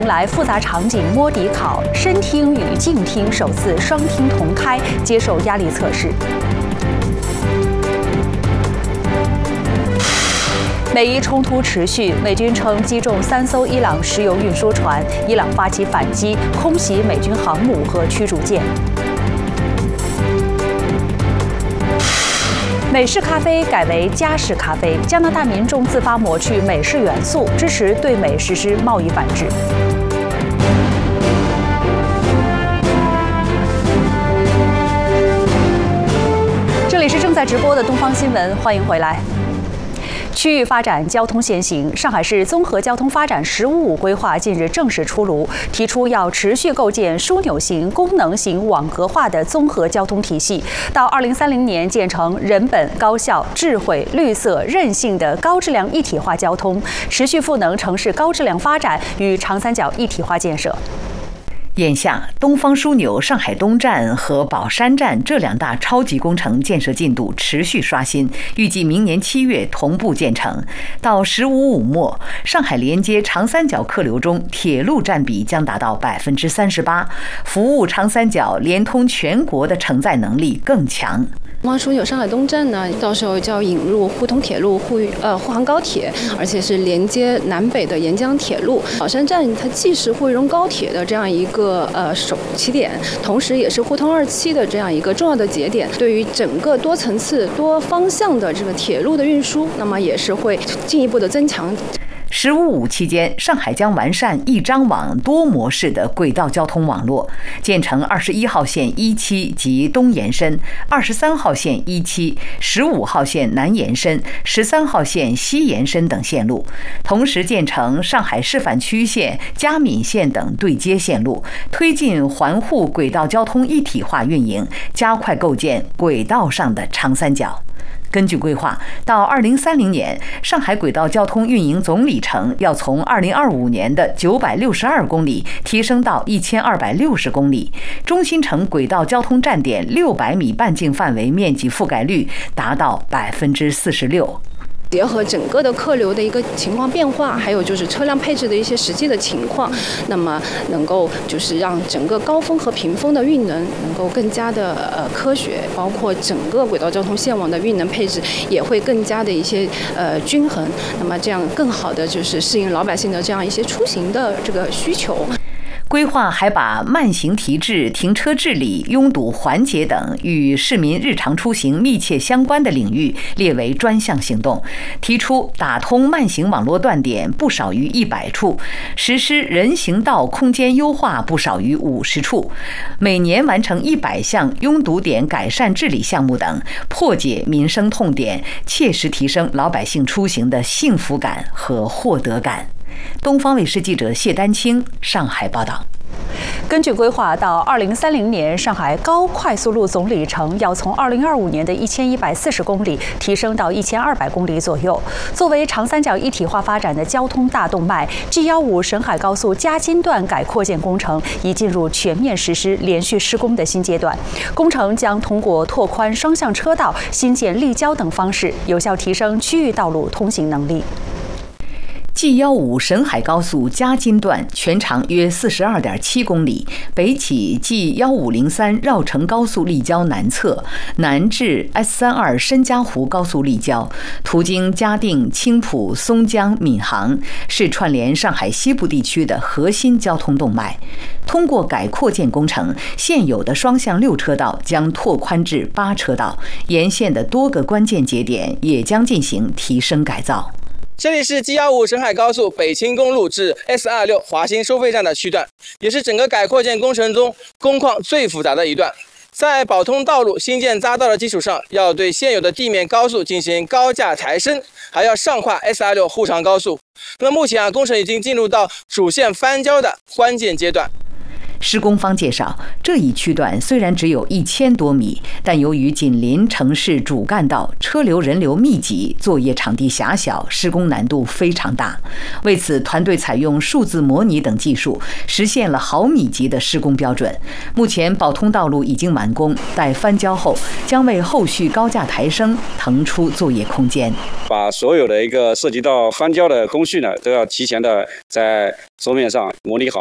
迎来复杂场景摸底考，身听与静听首次双听同开，接受压力测试。美伊冲突持续，美军称击中3艘伊朗石油运输船，伊朗发起反击，空袭美军航母和驱逐舰。美式咖啡改为加式咖啡，加拿大民众自发抹去美式元素，支持对美实施贸易反制。这里是正在直播的东方新闻，欢迎回来。区域发展交通先行，上海市综合交通发展“15+5”规划近日正式出炉，提出要持续构建枢纽型、功能型、网格化的综合交通体系，到2030年建成人本、高效、智慧、绿色、韧性的高质量一体化交通，持续赋能城市高质量发展与长三角一体化建设。 眼下，东方枢纽上海东站和宝山站这2大超级工程建设进度持续刷新，预计明年7月同步建成。到“15+5”末，上海连接长三角客流中，铁路占比将达到38%，服务长三角连通全国的承载能力更强。 东方枢纽上海东站呢，到时候就要引入沪通铁路、沪杭高铁，而且是连接南北的沿江铁路。宝山站它既是沪渝蓉高铁的这样一个首起点，同时也是沪通2期的这样一个重要的节点。对于整个多层次、多方向的这个铁路的运输，那么也是会进一步的增强。 “15+5”期间，上海将完善一张网多模式的轨道交通网络，建成21号线1期及东延伸、23号线1期、15号线南延伸、13号线西延伸等线路，同时建成上海示范区线、嘉闵线等对接线路，推进环沪轨道交通一体化运营，加快构建轨道上的长三角。根据规划，到2030年，上海轨道交通运营总里程要从2025年的962公里提升到1260公里，中心城轨道交通站点600米半径范围面积覆盖率达到46%。 结合整个的客流的一个情况变化，还有就是车辆配置的一些实际的情况，那么能够就是让整个高峰和平峰的运能能够更加的科学，包括整个轨道交通线网的运能配置也会更加的一些均衡，那么这样更好的就是适应老百姓的这样一些出行的这个需求。 规划还把慢行提质、停车治理、拥堵缓解等与市民日常出行密切相关的领域列为专项行动，提出打通慢行网络断点不少于100处，实施人行道空间优化不少于50处，每年完成100项拥堵点改善治理项目等，破解民生痛点，切实提升老百姓出行的幸福感和获得感。东方卫视记者谢丹青上海报道。 根据规划，到2030年，上海高快速路总里程要从2025年的1140公里提升到1200公里左右。作为长三角一体化发展的交通大动脉，G15沈海高速嘉金段改扩建工程已进入全面实施、连续施工的新阶段。工程将通过拓宽双向车道、新建立交等方式，有效提升区域道路通行能力。 G15沈海高速嘉金段全长约42.7公里，北起 G1503绕城高速立交南侧，南至 S32申嘉湖高速立交，途经嘉定、青浦、松江、闵行，是串联上海西部地区的核心交通动脉。通过改扩建工程，现有的双向6车道将拓宽至8车道，沿线的多个关键节点也将进行提升改造。 这里是 G15沈海高速北清公路至 S26华新收费站的区段，也是整个改扩建工程中工况最复杂的一段。在保通道路、新建匝道的基础上，要对现有的地面高速进行高架抬升，还要上跨 S26沪长高速。那么目前工程已经进入到主线翻交的关键阶段。 施工方介绍，这一区段虽然只有1000多米，但由于紧邻城市主干道，车流人流密集，作业场地狭小，施工难度非常大。为此，团队采用数字模拟等技术，实现了毫米级的施工标准。目前宝通道路已经完工，待翻交后，将为后续高架抬升腾出作业空间。 把所有的一个涉及到翻交的工序呢，都要提前的在桌面上模拟好。